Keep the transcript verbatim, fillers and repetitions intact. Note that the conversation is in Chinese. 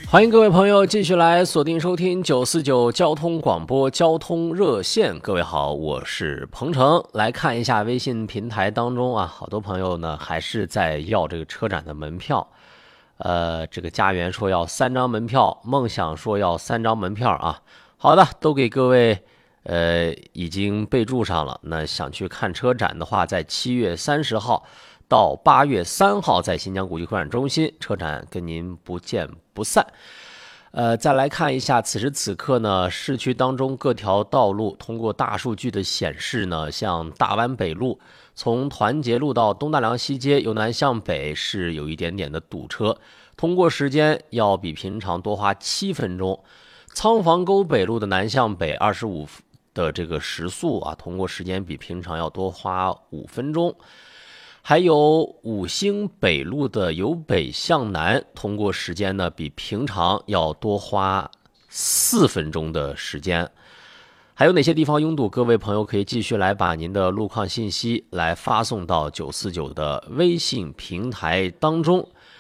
欢迎各位朋友继续来锁定收听九四九交通广播交通热线。各位好，我是鹏程。来看一下微信平台当中啊，好多朋友呢还是在要这个车展的门票。呃，这个家园说要三张门票，梦想说要三张门票啊。好的，都给各位呃已经备注上了。那想去看车展的话，在七月三十号到八月三号，在新疆国际会展中心车展跟您不见不散。呃，再来看一下，此时此刻呢，市区当中各条道路通过大数据的显示呢，像大湾北路从团结路到东大梁西街由南向北是有一点点的堵车，通过时间要比平常多花七分钟。仓房沟北路的南向北二十五的这个时速啊，通过时间比平常要多花五分钟。还有五星北路的由北向南，通过时间呢比平常要多花四分钟的时间。还有哪些地方拥堵？各位朋友可以继续来把您的路况信息来发送到九四九的微信平台当中。